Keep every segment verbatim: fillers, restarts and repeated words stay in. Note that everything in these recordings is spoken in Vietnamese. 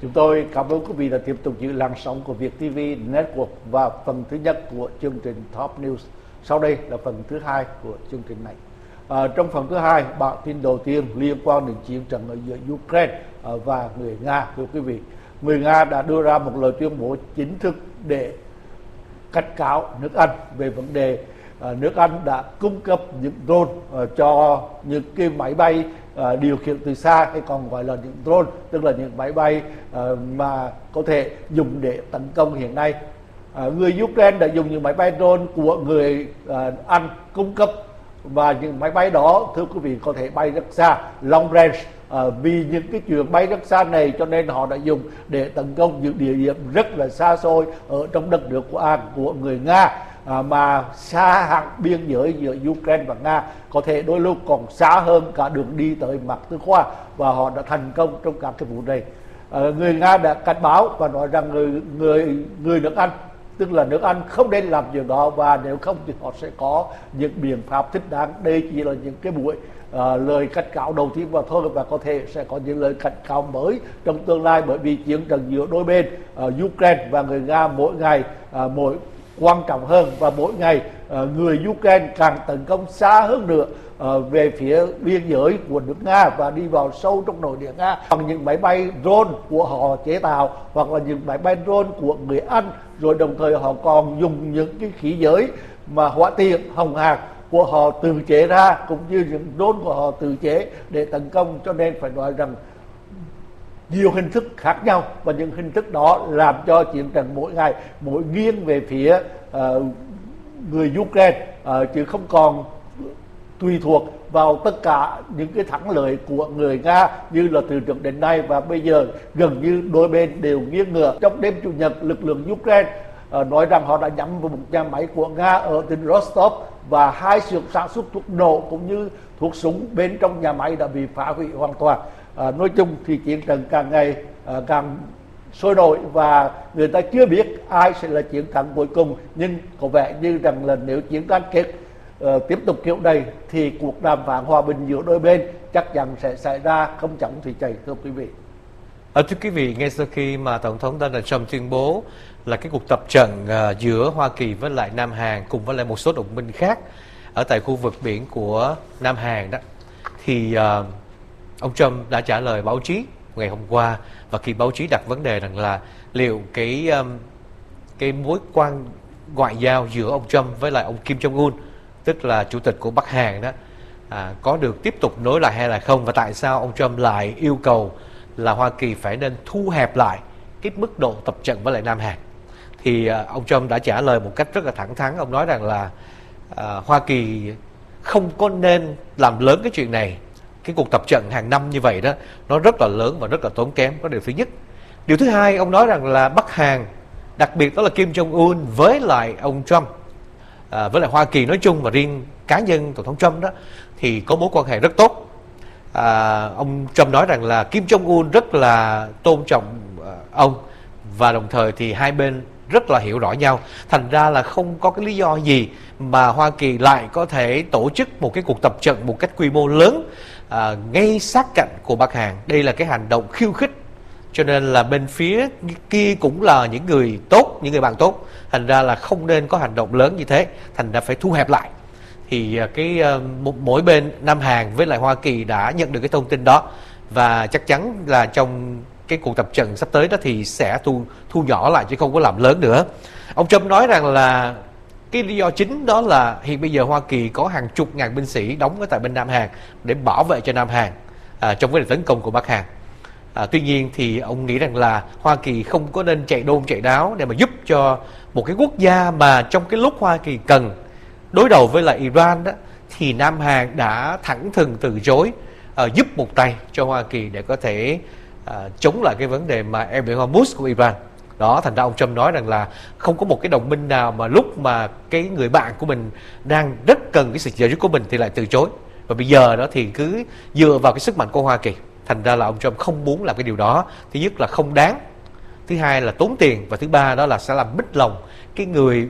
Chúng tôi cảm ơn quý vị đã tiếp tục giữ làn sóng của Việt ti vi Network và phần thứ nhất của chương trình Top News. Sau đây là phần thứ hai của chương trình này. À, trong phần thứ hai, bản tin đầu tiên liên quan đến chiến trận ở giữa Ukraine và người Nga. Thưa quý vị, người Nga đã đưa ra một lời tuyên bố chính thức để cảnh cáo nước Anh về vấn đề uh, nước Anh đã cung cấp những drone uh, cho những cái máy bay uh, điều khiển từ xa, hay còn gọi là những drone, tức là những máy bay uh, mà có thể dùng để tấn công hiện nay. Uh, người Ukraine đã dùng những máy bay drone của người uh, Anh cung cấp, và những máy bay đó, thưa quý vị, có thể bay rất xa, long range. À, vì những cái chuyện bay rất xa này cho nên họ đã dùng để tấn công những địa điểm rất là xa xôi ở trong đất nước của Anh, của người Nga, à, mà xa hẳn biên giới giữa Ukraine và Nga, có thể đôi lúc còn xa hơn cả đường đi tới Mạc Tư Khoa, và họ đã thành công trong các cái vụ này. À, người Nga đã cảnh báo và nói rằng người người người nước Anh, tức là nước Anh, không nên làm điều đó, và nếu không thì họ sẽ có những biện pháp thích đáng. Đây chỉ là những cái buổi uh, lời cảnh cáo đầu tiên mà thôi, và có thể sẽ có những lời cảnh cáo mới trong tương lai, bởi vì chiến tranh giữa đôi bên uh, Ukraine và người Nga mỗi ngày uh, mỗi quan trọng hơn, và mỗi ngày uh, người Ukraine càng tấn công xa hơn nữa uh, về phía biên giới của nước Nga và đi vào sâu trong nội địa Nga bằng những máy bay drone của họ chế tạo, hoặc là những máy bay drone của người Anh. Rồi đồng thời họ còn dùng những cái khí giới mà hỏa tiễn hồng hạc của họ tự chế ra, cũng như những drone của họ tự chế để tấn công. Cho nên phải nói rằng nhiều hình thức khác nhau, và những hình thức đó làm cho chiến tranh mỗi ngày mỗi nghiêng về phía uh, người Ukraine, uh, chứ không còn tùy thuộc vào tất cả những cái thắng lợi của người Nga như là từ trước đến nay. Và bây giờ gần như đôi bên đều nghiêng ngửa. Trong đêm Chủ nhật, lực lượng Ukraine uh, nói rằng họ đã nhắm vào một nhà máy của Nga ở tỉnh Rostov, và hai xưởng sản xuất thuốc nổ cũng như thuốc súng bên trong nhà máy đã bị phá hủy hoàn toàn. Uh, nói chung thì chiến tranh càng ngày uh, càng sôi nổi, và người ta chưa biết ai sẽ là chiến thắng cuối cùng. Nhưng có vẻ như rằng là nếu chiến tranh kết Uh, tiếp tục kiểu này thì cuộc đàm phán hòa bình giữa đôi bên chắc chắn sẽ xảy ra không chóng thì chạy, thưa quý vị. À, thưa quý vị, ngay sau khi mà Tổng thống Donald Trump tuyên bố là cái cuộc tập trận uh, giữa Hoa Kỳ với lại Nam Hàn cùng với lại một số đồng minh khác ở tại khu vực biển của Nam Hàn đó, thì uh, ông Trump đã trả lời báo chí ngày hôm qua, và khi báo chí đặt vấn đề rằng là liệu cái um, cái mối quan ngoại giao giữa ông Trump với lại ông Kim Jong-un, tức là chủ tịch của Bắc Hàn đó, à, có được tiếp tục nối lại hay là không, và tại sao ông Trump lại yêu cầu là Hoa Kỳ phải nên thu hẹp lại cái mức độ tập trận với lại Nam Hàn. Thì à, ông Trump đã trả lời một cách rất là thẳng thắn. Ông nói rằng là à, Hoa Kỳ không có nên làm lớn cái chuyện này. Cái cuộc tập trận hàng năm như vậy đó, nó rất là lớn và rất là tốn kém. Đó là điều thứ nhất. Điều thứ hai, ông nói rằng là Bắc Hàn, đặc biệt đó là Kim Jong-un với lại ông Trump, À, với lại Hoa Kỳ nói chung và riêng cá nhân Tổng thống Trump đó, thì có mối quan hệ rất tốt. À, ông Trump nói rằng là Kim Jong-un rất là tôn trọng uh, ông, và đồng thời thì hai bên rất là hiểu rõ nhau. Thành ra là không có cái lý do gì mà Hoa Kỳ lại có thể tổ chức một cái cuộc tập trận một cách quy mô lớn uh, ngay sát cạnh của Bắc Hàn. Đây là cái hành động khiêu khích. Cho nên là bên phía kia cũng là những người tốt, những người bạn tốt. Thành ra là không nên có hành động lớn như thế. Thành ra phải thu hẹp lại. Thì cái uh, mỗi bên Nam Hàn với lại Hoa Kỳ đã nhận được cái thông tin đó. Và chắc chắn là trong cái cuộc tập trận sắp tới đó thì sẽ thu, thu nhỏ lại chứ không có làm lớn nữa. Ông Trump nói rằng là cái lý do chính đó là hiện bây giờ Hoa Kỳ có hàng chục ngàn binh sĩ đóng ở tại bên Nam Hàn để bảo vệ cho Nam Hàn à, trong vấn đề tấn công của Bắc Hàn. À, tuy nhiên thì ông nghĩ rằng là Hoa Kỳ không có nên chạy đôn chạy đáo để mà giúp cho một cái quốc gia mà trong cái lúc Hoa Kỳ cần đối đầu với lại Iran đó, thì Nam Hàn đã thẳng thừng từ chối à, giúp một tay cho Hoa Kỳ để có thể à, chống lại cái vấn đề mà eo biển Hormuz của Iran. Đó, thành ra ông Trump nói rằng là không có một cái đồng minh nào mà lúc mà cái người bạn của mình đang rất cần cái sự trợ giúp của mình thì lại từ chối. Và bây giờ đó thì cứ dựa vào cái sức mạnh của Hoa Kỳ. Thành ra là ông Trump không muốn làm cái điều đó. Thứ nhất là không đáng, thứ hai là tốn tiền, và thứ ba đó là sẽ làm mít lòng cái người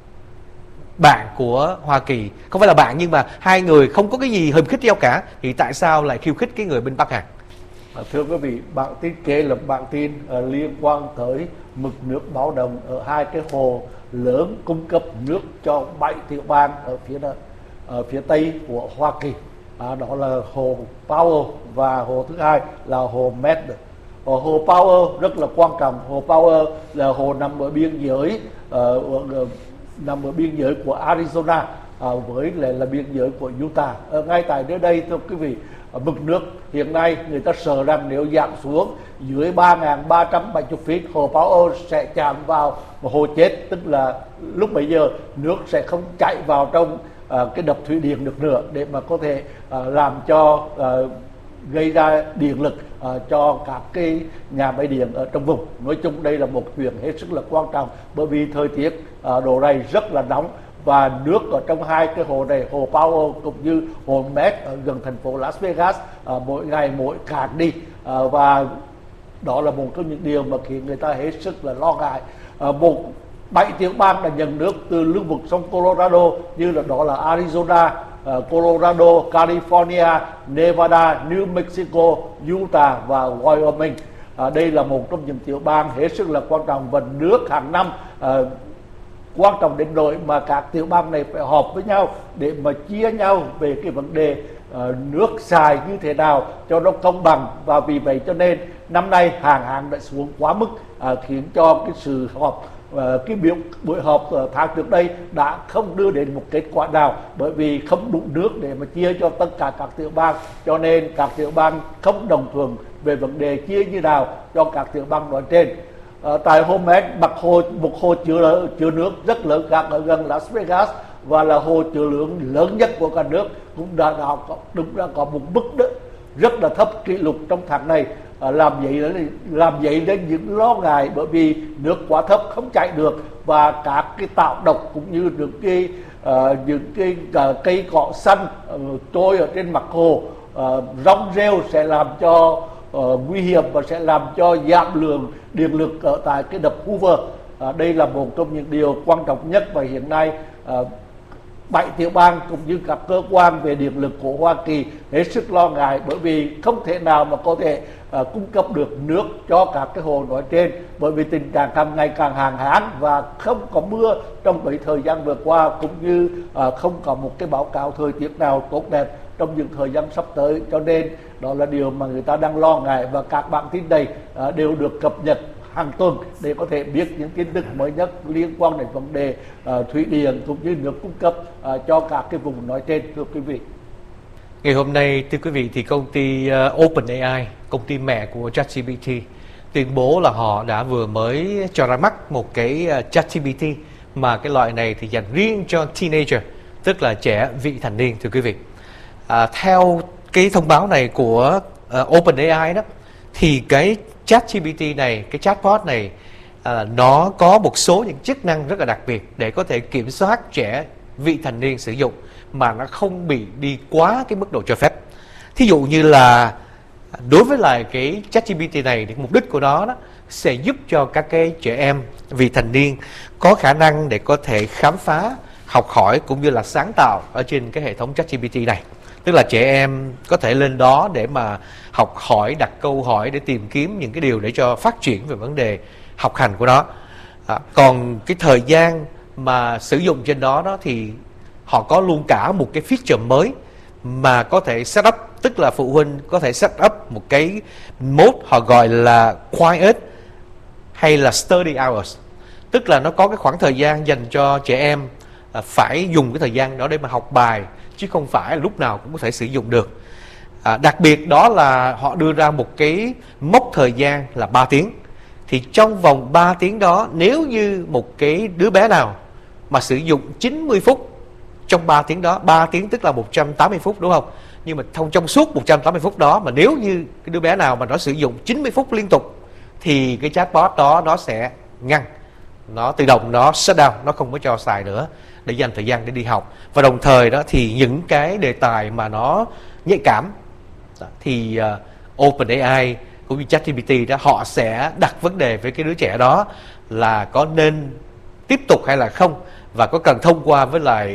bạn của Hoa Kỳ. Không phải là bạn nhưng mà hai người không có cái gì hiềm khích nhau cả, thì tại sao lại khiêu khích cái người bên Bắc Hàn? À, thưa quý vị, bản tin kế là bản tin uh, liên quan tới mực nước báo động ở hai cái hồ lớn cung cấp nước cho bảy tiểu bang ở phía đó, ở phía tây của Hoa Kỳ. À, đó là hồ Powell và hồ thứ hai là hồ Meade. Ở hồ Powell rất là quan trọng. Hồ Powell là hồ nằm ở biên giới uh, nằm ở biên giới của Arizona uh, với lại là biên giới của Utah. Ở ngay tại nơi đây, thưa quý vị, mực nước hiện nay người ta sợ rằng nếu giảm xuống dưới ba nghìn ba trăm bảy mươi feet, hồ Powell sẽ chạm vào một hồ chết, tức là lúc bấy giờ nước sẽ không chảy vào trong uh, cái đập thủy điện được nữa để mà có thể uh, làm cho uh, gây ra điện lực uh, cho các cái nhà máy điện ở trong vùng. Nói chung đây là một chuyện hết sức là quan trọng, bởi vì thời tiết uh, độ này rất là nóng và nước ở trong hai cái hồ này, hồ Powell cũng như hồ Meade ở gần thành phố Las Vegas uh, mỗi ngày mỗi cạn đi, uh, và đó là một trong những điều mà khiến người ta hết sức là lo ngại. Uh, một bảy tiểu bang đã nhận nước từ lưu vực sông Colorado như là đó là Arizona, uh, Colorado, California, Nevada, New Mexico, Utah và Wyoming. Uh, đây là một trong những tiểu bang hết sức là quan trọng, và nước hàng năm uh, quan trọng đến nỗi mà các tiểu bang này phải họp với nhau để mà chia nhau về cái vấn đề uh, nước xài như thế nào cho nó công bằng. Và vì vậy cho nên năm nay hạn hán đã xuống quá mức, uh, khiến cho cái sự họp uh, cái biểu buổi họp uh, tháng trước đây đã không đưa đến một kết quả nào, bởi vì không đủ nước để mà chia cho tất cả các tiểu bang, cho nên các tiểu bang không đồng thuận về vấn đề chia như nào cho các tiểu bang nói trên. Uh, tại hồ Meade, mặt hồ một hồ chứa chứa nước rất lớn khác ở gần Las Vegas và là hồ chứa lượng lớn nhất của cả nước, cũng đã, đã có, đúng đã có một mức đất rất là thấp kỷ lục trong tháng này, uh, làm vậy làm vậy đến những lo ngại, bởi vì nước quá thấp không chảy được và các cái tạo độc cũng như những cái uh, những cái uh, cây cỏ xanh uh, trôi ở trên mặt hồ, uh, rong rêu sẽ làm cho Uh, nguy hiểm và sẽ làm cho giảm lượng điện lực ở tại cái đập Hoover. Uh, đây là một trong những điều quan trọng nhất, và hiện nay uh, bảy tiểu bang cũng như các cơ quan về điện lực của Hoa Kỳ hết sức lo ngại, bởi vì không thể nào mà có thể uh, cung cấp được nước cho các cái hồ nói trên, bởi vì tình trạng càng ngày càng hạn hán và không có mưa trong mấy thời gian vừa qua, cũng như uh, không có một cái báo cáo thời tiết nào tốt đẹp trong những thời gian sắp tới. Cho nên đó là điều mà người ta đang lo ngại, và các bản tin này uh, đều được cập nhật hàng tuần để có thể biết những tin tức mới nhất liên quan đến vấn đề uh, thủy điện cũng như nước cung cấp uh, cho các cái vùng nói trên, thưa quý vị. Ngày hôm nay, thưa quý vị, thì công ty uh, OpenAI, công ty mẹ của ChatGPT, tuyên bố là họ đã vừa mới cho ra mắt một cái uh, ChatGPT mà cái loại này thì dành riêng cho teenager, tức là trẻ vị thành niên, thưa quý vị. À, theo cái thông báo này của uh, OpenAI đó, thì cái ChatGPT này, cái chatbot này, à, nó có một số những chức năng rất là đặc biệt để có thể kiểm soát trẻ vị thành niên sử dụng mà nó không bị đi quá cái mức độ cho phép. Thí dụ như là đối với lại cái ChatGPT này, thì mục đích của nó đó sẽ giúp cho các cái trẻ em vị thành niên có khả năng để có thể khám phá, học hỏi cũng như là sáng tạo ở trên cái hệ thống ChatGPT này. Tức là trẻ em có thể lên đó để mà học hỏi, đặt câu hỏi để tìm kiếm những cái điều để cho phát triển về vấn đề học hành của nó. À, còn cái thời gian mà sử dụng trên đó đó thì họ có luôn cả một cái feature mới mà có thể set up, tức là phụ huynh có thể set up một cái mode họ gọi là quiet hay là study hours. Tức là nó có cái khoảng thời gian dành cho trẻ em à, phải dùng cái thời gian đó để mà học bài, chứ không phải lúc nào cũng có thể sử dụng được. À, đặc biệt đó là họ đưa ra một cái mốc thời gian là ba tiếng. Thì trong vòng ba tiếng đó, nếu như một cái đứa bé nào mà sử dụng chín mươi phút trong ba tiếng đó, ba tiếng tức là một trăm tám mươi phút đúng không? Nhưng mà trong, trong suốt một trăm tám mươi phút đó, mà nếu như cái đứa bé nào mà nó sử dụng chín mươi phút liên tục thì cái chatbot đó nó sẽ ngăn, nó tự động nó shut down, nó không có cho xài nữa để dành thời gian để đi học. Và đồng thời đó thì những cái đề tài mà nó nhạy cảm thì uh, OpenAI cũng như ChatGPT đó, họ sẽ đặt vấn đề với cái đứa trẻ đó là có nên tiếp tục hay là không, và có cần thông qua với lại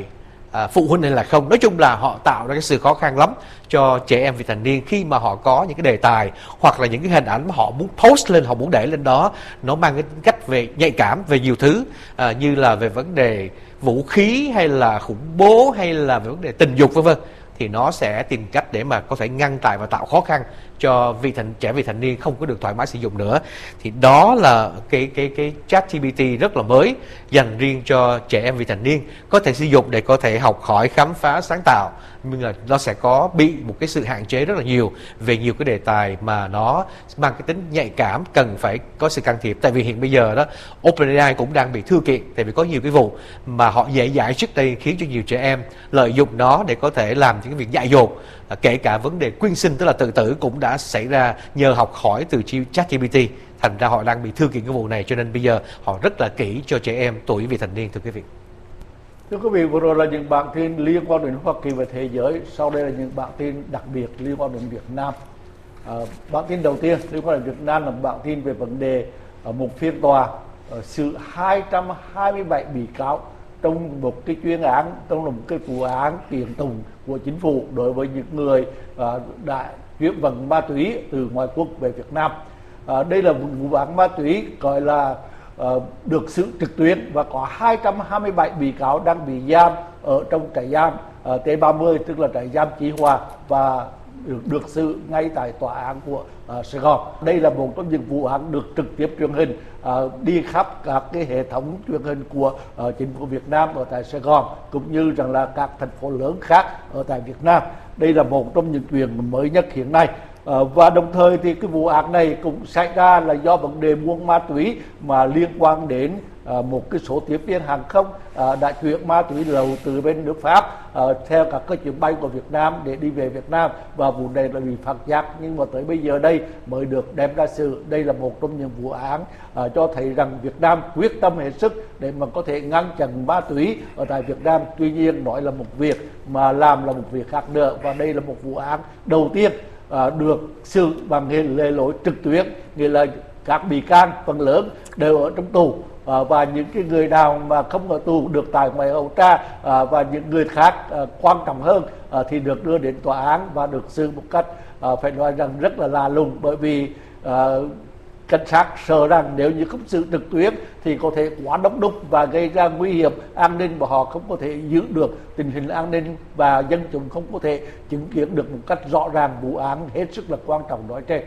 à, phụ huynh hay là không. Nói chung là họ tạo ra cái sự khó khăn lắm cho trẻ em vị thành niên khi mà họ có những cái đề tài hoặc là những cái hình ảnh mà họ muốn post lên, họ muốn để lên đó, nó mang cái cách về nhạy cảm về nhiều thứ, à, như là về vấn đề vũ khí hay là khủng bố hay là về vấn đề tình dục vân vân, thì nó sẽ tìm cách để mà có thể ngăn tại và tạo khó khăn cho vị thành trẻ vị thành niên không có được thoải mái sử dụng nữa. Thì đó là cái cái cái ChatGPT rất là mới dành riêng cho trẻ em vị thành niên có thể sử dụng để có thể học hỏi, khám phá, sáng tạo, nhưng là nó sẽ có bị một cái sự hạn chế rất là nhiều về nhiều cái đề tài mà nó mang cái tính nhạy cảm, cần phải có sự can thiệp. Tại vì hiện bây giờ đó OpenAI cũng đang bị thư kiện, tại vì có nhiều cái vụ mà họ dễ dãi trước đây khiến cho nhiều trẻ em lợi dụng nó để có thể làm những cái việc dại dột, à, kể cả vấn đề quyên sinh tức là tự tử cũng đã xảy ra nhờ học hỏi từ ChatGPT. Thành ra họ đang bị thư kiện cái vụ này, cho nên bây giờ họ rất là kỹ cho trẻ em tuổi vị thành niên. Thưa quý vị, thưa quý vị, vừa rồi là những bản tin liên quan đến Hoa Kỳ và thế giới. Sau đây là những bản tin đặc biệt liên quan đến Việt Nam. À, bản tin đầu tiên liên quan đến Việt Nam là bản tin về vấn đề uh, một phiên tòa uh, xử hai trăm hai mươi bảy bị cáo trong một cái chuyên án, trong một cái vụ án kiện tụng của chính phủ đối với những người uh, đã chuyển vận ma túy từ ngoài quốc về Việt Nam. À, đây là một vụ án ma túy gọi là uh, được xử trực tuyến và có hai trăm hai mươi bảy bị cáo đang bị giam ở trong trại giam uh, T ba mươi, tức là trại giam Chí Hòa, và được, được xử ngay tại tòa án của uh, Sài Gòn. Đây là một trong những vụ án được trực tiếp truyền hình uh, đi khắp các cái hệ thống truyền hình của uh, chính phủ Việt Nam ở tại Sài Gòn, cũng như rằng là các thành phố lớn khác ở tại Việt Nam. Đây là một trong những chuyện mới nhất hiện nay. À, và đồng thời thì cái vụ án này cũng xảy ra là do vấn đề buôn ma túy mà liên quan đến à, một cái số tiếp viên hàng không à, đã chuyển ma túy lậu từ bên nước Pháp à, theo các cái chuyến bay của Việt Nam để đi về Việt Nam, và vụ này là bị phạt giác, nhưng mà tới bây giờ đây mới được đem ra xử. Đây là một trong những vụ án à, cho thấy rằng Việt Nam quyết tâm hết sức để mà có thể ngăn chặn ma túy ở tại Việt Nam. Tuy nhiên nói là một việc mà làm là một việc khác nữa, và đây là một vụ án đầu tiên À, được xử bằng hình lề lối trực tuyến, nghĩa là các bị can phần lớn đều ở trong tù, à, và những cái người nào mà không ở tù được tại ngoài hậu tra, à, và những người khác à, quan trọng hơn à, thì được đưa đến tòa án và được xử một cách à, phải nói rằng rất là lạ lùng, bởi vì à, cảnh sát sợ rằng nếu như không xử trực tuyến thì có thể quá đông đúc và gây ra nguy hiểm an ninh, và họ không có thể giữ được tình hình an ninh, và dân chúng không có thể chứng kiến được một cách rõ ràng vụ án hết sức là quan trọng nói trên.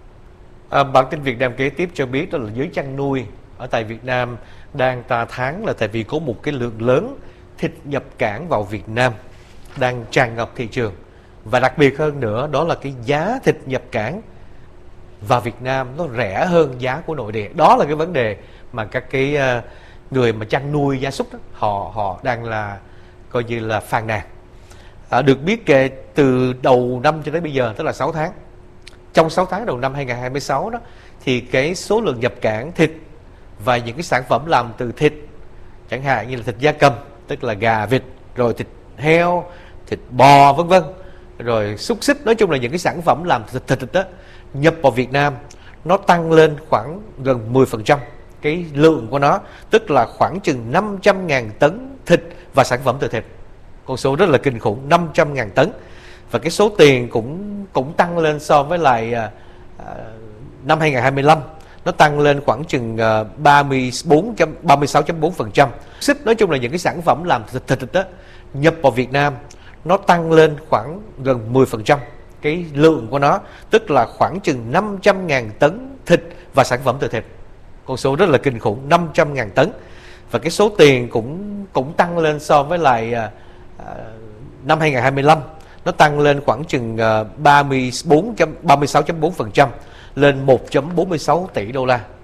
À, bản tin Việt Nam kế tiếp cho biết đó là giới chăn nuôi ở tại Việt Nam đang ta thán là tại vì có một cái lượng lớn thịt nhập cảng vào Việt Nam đang tràn ngập thị trường, và đặc biệt hơn nữa đó là cái giá thịt nhập cảng vào Việt Nam nó rẻ hơn giá của nội địa. Đó là cái vấn đề mà các cái uh, người mà chăn nuôi gia súc đó, họ họ đang là coi như là phàn nàn. À, được biết kể từ đầu năm cho tới bây giờ, tức là sáu tháng, trong sáu tháng đầu năm hai không hai sáu đó, thì cái số lượng nhập cảng thịt và những cái sản phẩm làm từ thịt, chẳng hạn như là thịt gia cầm, tức là gà, vịt, rồi thịt heo, thịt bò vân vân, rồi xúc xích, nói chung là những cái sản phẩm làm thịt thịt đó nhập vào Việt Nam nó tăng lên khoảng gần mười phần trăm cái lượng của nó, tức là khoảng chừng năm trăm nghìn tấn thịt và sản phẩm từ thịt. Con số rất là kinh khủng, năm trăm nghìn tấn. Và cái số tiền cũng cũng tăng lên so với lại à, à, năm hai không hai lăm, nó tăng lên khoảng chừng à, ba mươi sáu phẩy bốn phần trăm. Xích, nói chung là những cái sản phẩm làm thịt thịt đó nhập vào Việt Nam nó tăng lên khoảng gần mười phần trăm cái lượng của nó, tức là khoảng chừng năm trăm nghìn tấn thịt và sản phẩm từ thịt. Con số rất là kinh khủng, năm trăm nghìn tấn. Và cái số tiền cũng cũng tăng lên so với lại à, à, năm hai không hai lăm, nó tăng lên khoảng chừng à, ba mươi sáu phẩy bốn phần trăm, lên một phẩy bốn mươi sáu tỷ đô la.